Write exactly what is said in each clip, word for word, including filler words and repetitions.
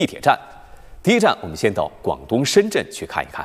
地铁站。第一站，我们先到广东深圳去看一看。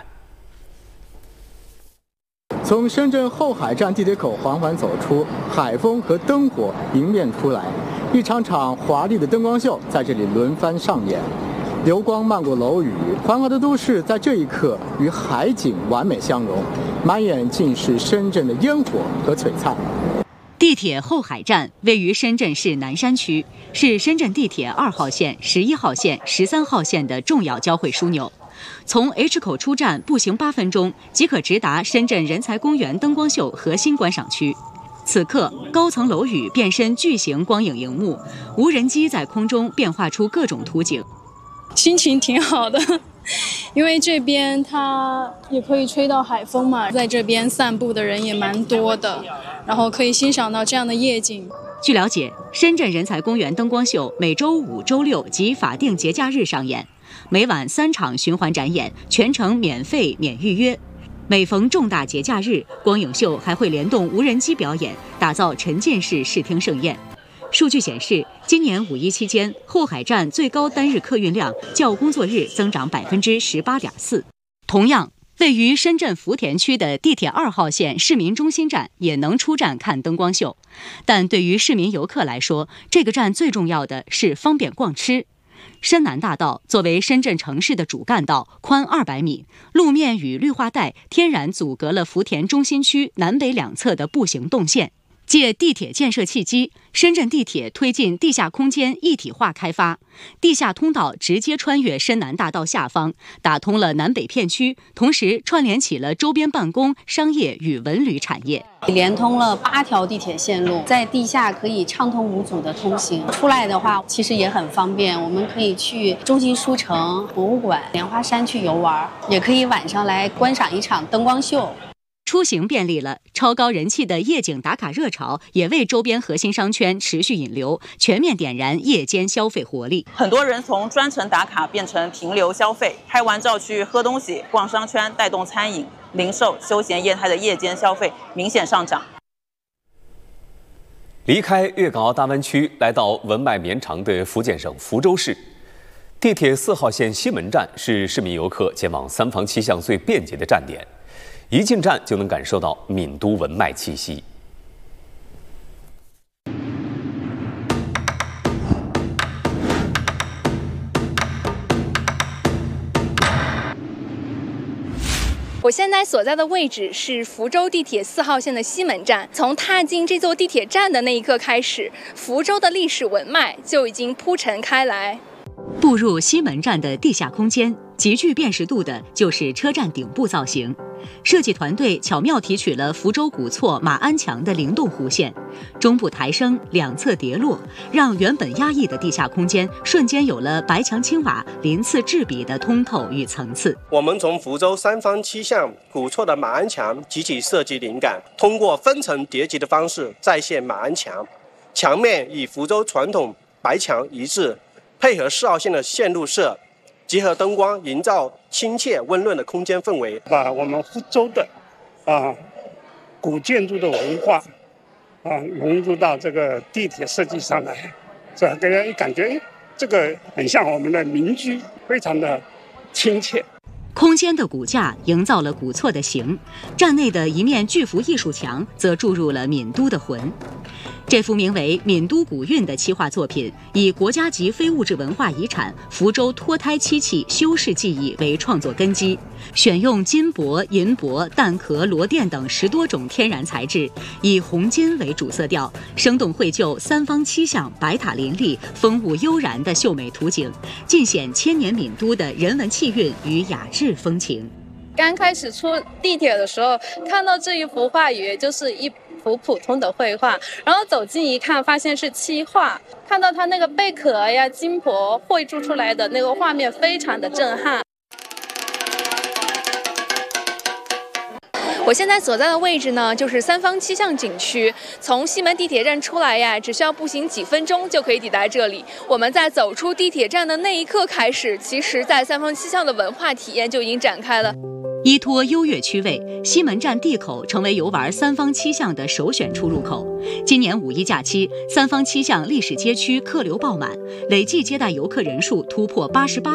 从深圳后海站地铁口缓缓走出，海风和灯火迎面出来，一场场华丽的灯光秀在这里轮番上演。流光漫过楼宇，繁华的都市在这一刻与海景完美相融，满眼尽是深圳的烟火和璀璨。 地铁后海站位于深圳市南山区，是深圳地铁二号线、十一号线、十三号线的重要交汇枢纽。从 H 口出站步行八分钟即可直达深圳人才公园灯光秀核心观赏区。此刻，高层楼宇变身巨型光影荧幕，无人机在空中变化出各种图景。 心情挺好的，因为这边它也可以吹到海风嘛，在这边散步的人也蛮多的，然后可以欣赏到这样的夜景。 据了解，深圳人才公园灯光秀每周五、周六及法定节假日上演，每晚三场循环展演，全程免费免预约。每逢重大节假日，光影秀还会联动无人机表演，打造沉浸式视听盛宴。数据显示，今年五一期间，后海站最高单日客运量较工作日增长百分之十八点四。同样，位于深圳福田区的地铁二号线市民中心站也能出站看灯光秀，但对于市民游客来说，这个站最重要的是方便逛吃。深南大道作为深圳城市的主干道，宽二百米，路面与绿化带天然阻隔了福田中心区南北两侧的步行动线。借地铁建设契机，深圳地铁推进地下空间一体化开发，地下通道直接穿越深南大道下方，打通了南北片区，同时串联起了周边办公、商业与文旅产业。 连通了八条地铁线路，在地下可以畅通无阻的通行。出来的话，其实也很方便，我们可以去中心书城、博物馆、莲花山去游玩，也可以晚上来观赏一场灯光秀。 出行便利了，超高人气的夜景打卡热潮也为周边核心商圈持续引流，全面点燃夜间消费活力。 很多人从专程打卡变成停留消费，拍完照去喝东西、逛商圈，带动餐饮、零售、休闲业态的夜间消费明显上涨。 离开粤港澳大湾区，来到文脉绵长的福建省福州市，地铁四号线西门站是市民游客前往三坊七巷最便捷的站点。一进站就能感受到闽都文脉气息。 我现在所在的位置是福州地铁四号线的西门站。从踏进这座地铁站的那一刻开始，福州的历史文脉就已经铺陈开来。 步入西门站的地下空间，极具辨识度的就是车站顶部造型。设计团队巧妙提取了福州古厝马鞍墙的灵动弧线，中部抬升，两侧叠落，让原本压抑的地下空间瞬间有了白墙青瓦、鳞次栉比的通透与层次。 我们从福州三坊七巷古厝的马鞍墙汲取设计灵感，通过分层叠级的方式再现马鞍墙，墙面与福州传统白墙一致，配合四号线的线路色，结合灯光，营造亲切温润的空间氛围， 把我们福州的啊古建筑的文化啊融入到这个地铁设计上来，这给人感觉这个很像我们的民居，非常的亲切。 空间的骨架营造了古厝的形，站内的一面巨幅艺术墙则注入了闽都的魂。这幅名为《闽都古韵》的漆画作品，以国家级非物质文化遗产福州脱胎漆器修饰技艺为创作根基，选用金箔、银箔、蛋壳、螺钿等十多种天然材质，以红金为主色调，生动绘就三坊七巷白塔林立、风物悠然的秀美图景，尽显千年闽都的人文气韵与雅致风情。 刚开始出地铁的时候，看到这一幅画以为就是一幅普通的绘画，然后走近一看，发现是漆画，看到它那个贝壳呀、金箔绘铸出来的那个画面，非常的震撼。我现在所在的位置呢，就是三坊七巷景区。从西门地铁站出来呀，只需要步行几分钟就可以抵达这里。我们在走出地铁站的那一刻开始，其实在三坊七巷的文化体验就已经展开了。 依托优越区位，西门站 D 口成为游玩三坊七巷的首选出入口。今年五一假期，三坊七巷历史街区客流爆满，累计接待游客人数突破八十八